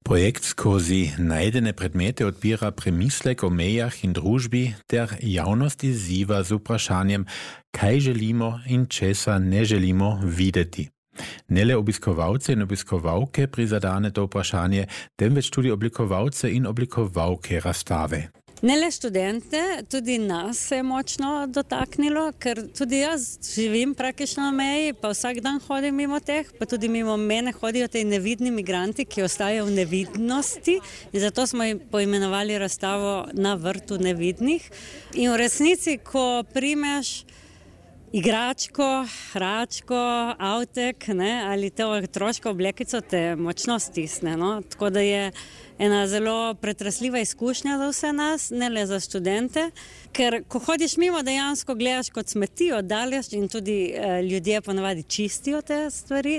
Projekt skozi najdene predmete odpira premislek o mejah in družbi ter javnosti ziva z vprašanjem, kaj želimo in česa ne želimo videti. Ne le obiskovalce in obiskovalke prizadene to vprašanje, temveč tudi oblikovalce in oblikovalke razstave. Ne le študente, tudi nas se je močno dotaknilo, ker tudi jaz živim praktično na meji, pa vsak dan hodim mimo teh, pa tudi mimo mene hodijo te nevidni migranti, ki ostajajo v nevidnosti in zato smo poimenovali razstavo Na vrtu nevidnih. In v resnici, ko primeš igračko, hračko, avtek, ali to otroško oblekico, te močno stisne. Tako da je ena zelo pretresljiva izkušnja za vse nas, ne le za študente, ker ko hodiš mimo, dejansko gledaš kot smeti oddaljaš in tudi ljudje ponavadi čistijo te stvari.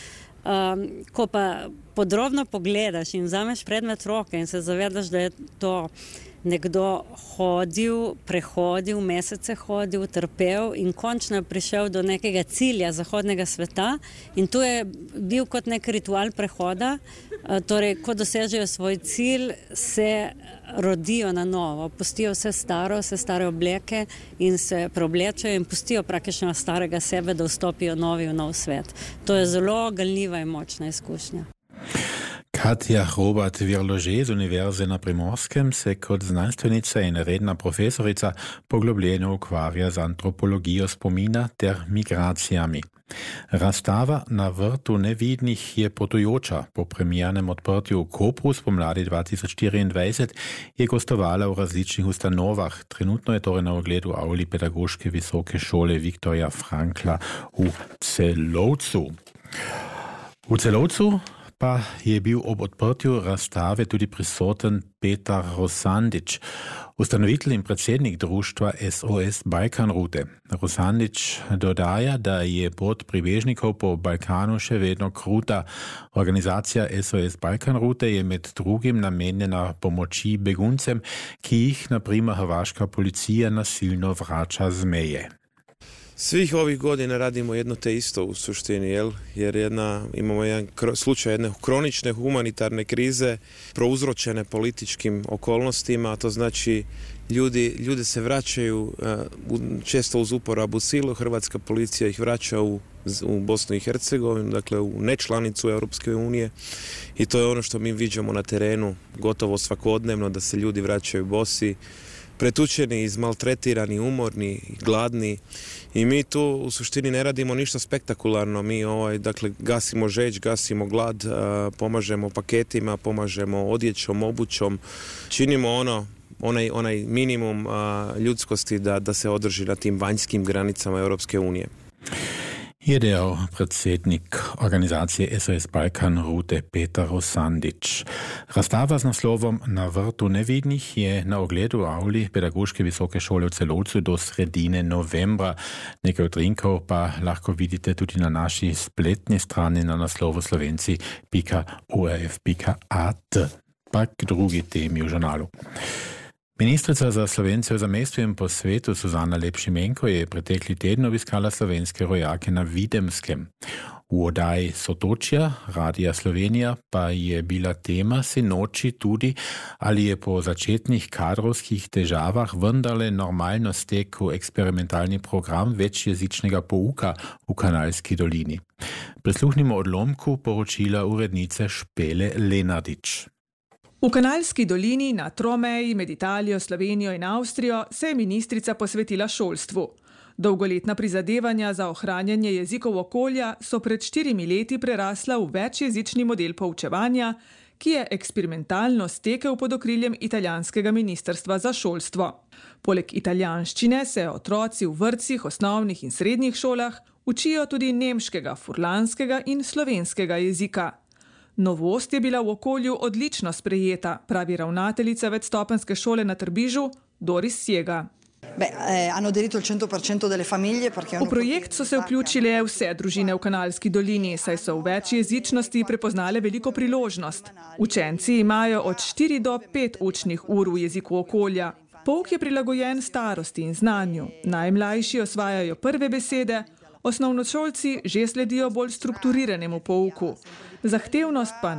Ko pa podrobno pogledaš in vzameš predmet roke in se zavedaš, da je to nekdo hodil, prehodil, mesece hodil, trpel in končno je prišel do nekega cilja zahodnega sveta in tu je bil kot nek ritual prehoda, torej ko dosežejo svoj cilj, se rodijo na novo, pustijo vse stare obleke in se preoblečajo in pustijo praktično starega sebe, da vstopijo novi v nov svet. To je zelo galjiva in močna izkušnja. Katja Robert-Virlože z Univerze na Primorskem se kot znanstvenica in redna profesorica poglobljeno ukvarja z antropologijo spomina ter migracijami. Razstava Na vrtu nevidnih je potujoča. Po premiernem odprtju v Kopru spomladi 2024 je gostovala v različnih ustanovah. Trenutno je torej na ogledu avli Pedagoške visoke šole Viktorja Frankla v Celovcu. V Celovcu pa je bil ob odprtju razstave tudi prisoten Petar Rosandič, ustanovitelj in predsednik društva SOS Balkanroute. Rosandič dodaja, da je pot pribežnikov po Balkanu še vedno kruta. Organizacija SOS Balkanroute je med drugim namenjena pomoči beguncem, ki jih na primer hrvaška policija nasilno vrača z meje. Svih ovih godina radimo jedno te isto u suštini, jer imamo jedan slučaj jedne kronične humanitarne krize prouzročene političkim okolnostima, a to znači ljudi se vraćaju često uz uporabu silu, hrvatska policija ih vraća u Bosnu i Hercegovinu, dakle u nečlanicu Europske unije i to je ono što mi viđamo na terenu gotovo svakodnevno, da se ljudi vraćaju bosi, pretučeni, izmaltretirani, umorni, gladni i mi tu u suštini ne radimo ništa spektakularno. Mi gasimo žeđ, gasimo glad, pomažemo paketima, pomažemo odjećom, obućom, činimo onaj minimum ljudskosti da se održi na tim vanjskim granicama Europske unije. Je dejal predsednik organizacije SOS Balkanroute Petar Rosandič. Razstava z naslovom Na vrtu nevidnih je na ogledu v avli Pedagoške visoke šole v Celovcu do sredine novembra. Nekaj utrinkov pa lahko vidite tudi na naši spletni strani na naslovu slovenci.orf.at. Pa k drugi temi v žurnalu. Ministrica za Slovence v zamejstvu in po svetu Suzana Lep-Šimenko je pretekli teden obiskala slovenske rojake na Videmskem. V oddaji Sotočja, Radia Slovenija, pa je bila tema sinoči tudi, ali je po začetnih kadrovskih težavah vendarle normalno stekel eksperimentalni program večjezičnega pouka v Kanalski dolini. Prisluhnimo odlomku poročila urednice Špele Lenardič. V Kanalski dolini na tromeji med Italijo, Slovenijo in Avstrijo se je ministrica posvetila šolstvu. Dolgoletna prizadevanja za ohranjanje jezikov okolja so pred 4 leti prerasla v večjezični model poučevanja, ki je eksperimentalno stekel pod okriljem italijanskega ministrstva za šolstvo. Poleg italijanščine se otroci v vrtcih, osnovnih in srednjih šolah učijo tudi nemškega, furlanskega in slovenskega jezika. Novost je bila v okolju odlično sprejeta, pravi ravnateljica večstopenjske šole na Trbižu Doris Sjega. V projekt so se vključile vse družine v Kanalski dolini, saj so v večjezičnosti prepoznale veliko priložnost. Učenci imajo od 4 do 5 učnih ur v jeziku okolja. Pouk je prilagojen starosti in znanju. Najmlajši osvajajo prve besede, osnovnošolci že sledijo bolj strukturiranemu pouku. Zahtevnost pa